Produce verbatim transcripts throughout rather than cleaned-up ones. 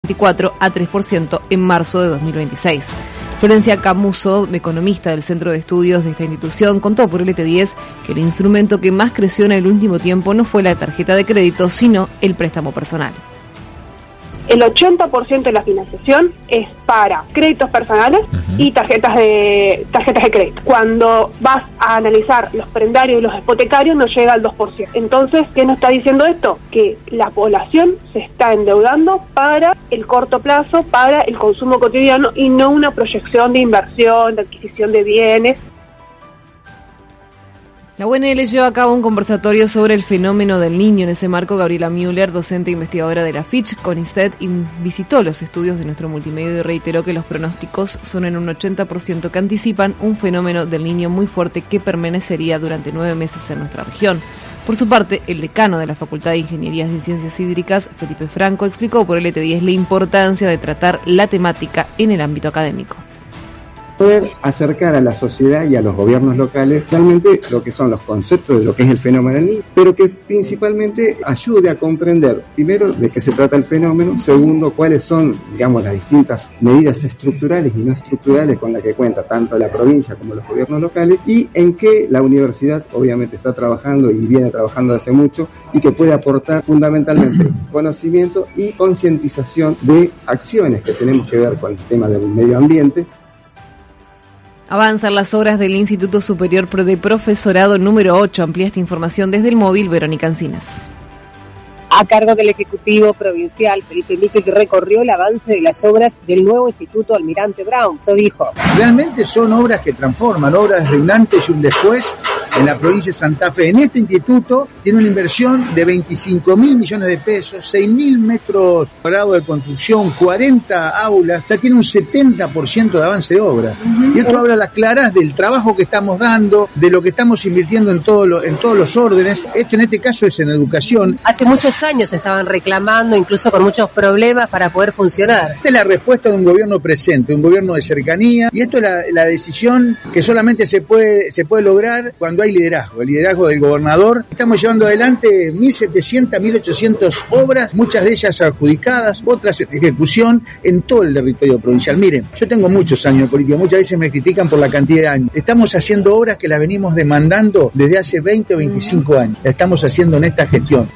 veinticuatro a tres por ciento en marzo de dos mil veintiséis. Florencia Camuso, economista del Centro de Estudios de esta institución, contó por L T diez que el instrumento que más creció en el último tiempo no fue la tarjeta de crédito, sino el préstamo personal. El ochenta por ciento de la financiación es para créditos personales uh-huh. y tarjetas de tarjetas de crédito. Cuando vas a analizar los prendarios y los hipotecarios no llega al dos por ciento. Entonces, ¿qué nos está diciendo esto? Que la población se está endeudando para el corto plazo, para el consumo cotidiano y no una proyección de inversión, de adquisición de bienes. La U N L llevó a cabo un conversatorio sobre el fenómeno del Niño. En ese marco, Gabriela Müller, docente e investigadora de la Fitch, CONICET, visitó los estudios de nuestro multimedio y reiteró que los pronósticos son en un ochenta por ciento que anticipan un fenómeno del Niño muy fuerte que permanecería durante nueve meses en nuestra región. Por su parte, el decano de la Facultad de Ingenierías y Ciencias Hídricas, Felipe Franco, explicó por L T diez la importancia de tratar la temática en el ámbito académico. Poder acercar a la sociedad y a los gobiernos locales realmente lo que son los conceptos de lo que es el fenómeno del niño, pero que principalmente ayude a comprender, primero, de qué se trata el fenómeno, segundo, cuáles son, digamos, las distintas medidas estructurales y no estructurales con las que cuenta tanto la provincia como los gobiernos locales, y en qué la universidad obviamente está trabajando y viene trabajando hace mucho y que puede aportar fundamentalmente conocimiento y concientización de acciones que tenemos que ver con el tema del medio ambiente. Avanzan las obras del Instituto Superior de Profesorado número ocho. Amplía esta información desde el móvil Verónica Encinas. A cargo del Ejecutivo Provincial, Felipe Miquel, que recorrió el avance de las obras del nuevo Instituto Almirante Brown. Esto dijo: realmente son obras que transforman, obras de un antes y un después en la provincia de Santa Fe. En este instituto tiene una inversión de veinticinco mil millones de pesos, seis mil metros cuadrados de construcción, cuarenta aulas, ya tiene un setenta por ciento de avance de obra. Uh-huh. Y esto habla a las claras del trabajo que estamos dando, de lo que estamos invirtiendo en, todo lo, en todos los órdenes. Esto en este caso es en educación. Hace muchos años estaban reclamando, incluso con muchos problemas para poder funcionar. Esta es la respuesta de un gobierno presente, un gobierno de cercanía, y esto es la, la decisión que solamente se puede, se puede lograr cuando hay liderazgo, el liderazgo del gobernador. Estamos llevando adelante mil setecientas, mil ochocientas obras, muchas de ellas adjudicadas, otras en ejecución en todo el territorio provincial. Miren, yo tengo muchos años de política, muchas veces me critican por la cantidad de años. Estamos haciendo obras que las venimos demandando desde hace veinte o veinticinco años. La estamos haciendo en esta gestión.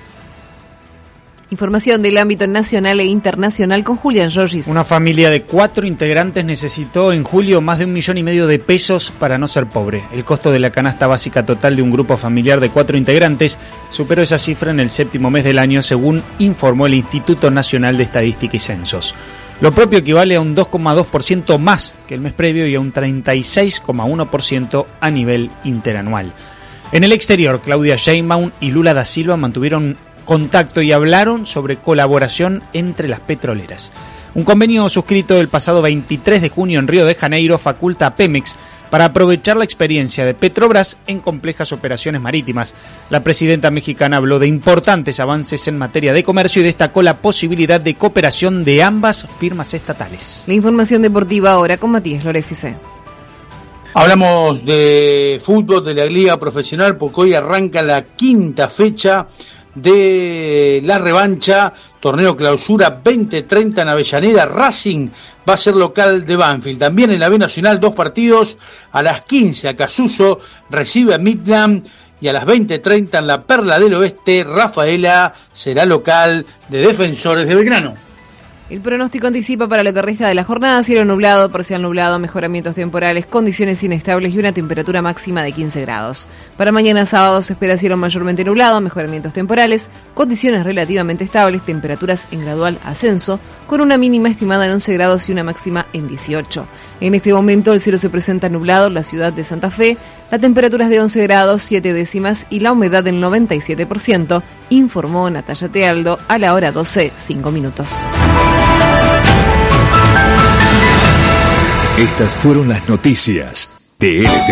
Información del ámbito nacional e internacional con Julián Giorgis. Una familia de cuatro integrantes necesitó en julio más de un millón y medio de pesos para no ser pobre. El costo de la canasta básica total de un grupo familiar de cuatro integrantes superó esa cifra en el séptimo mes del año, según informó el Instituto Nacional de Estadística y Censos. Lo propio equivale a un dos coma dos por ciento más que el mes previo y a un treinta y seis coma uno por ciento a nivel interanual. En el exterior, Claudia Sheinbaum y Lula da Silva mantuvieron contacto y hablaron sobre colaboración entre las petroleras. Un convenio suscrito el pasado veintitrés de junio en Río de Janeiro faculta a Pemex para aprovechar la experiencia de Petrobras en complejas operaciones marítimas. La presidenta mexicana habló de importantes avances en materia de comercio y destacó la posibilidad de cooperación de ambas firmas estatales. La información deportiva ahora con Matías Lorefice. Hablamos de fútbol, de la liga profesional, porque hoy arranca la quinta fecha de la revancha, torneo clausura veinte treinta en Avellaneda. Racing va a ser local de Banfield. También en la B Nacional, dos partidos. A las quince Acasuso recibe a Midland y a las veinte treinta en la Perla del Oeste, Rafaela será local de Defensores de Belgrano. El pronóstico anticipa para lo que resta de la jornada cielo nublado, parcial nublado, mejoramientos temporales, condiciones inestables y una temperatura máxima de quince grados. Para mañana sábado se espera cielo mayormente nublado, mejoramientos temporales, condiciones relativamente estables, temperaturas en gradual ascenso, con una mínima estimada en once grados y una máxima en dieciocho. En este momento el cielo se presenta nublado en la ciudad de Santa Fe, la temperatura es de once grados, siete décimas y la humedad del noventa y siete por ciento, informó Natalia Tealdo a la hora doce, cinco minutos. Estas fueron las noticias de L T